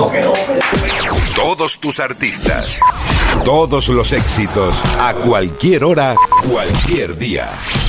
Eso quedó. Todos tus artistas, todos los éxitos, a cualquier hora, cualquier día.